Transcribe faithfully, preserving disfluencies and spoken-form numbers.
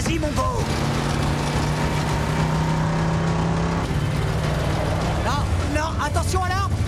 Vas-y, mon beau. Non, non, attention à l'arbre.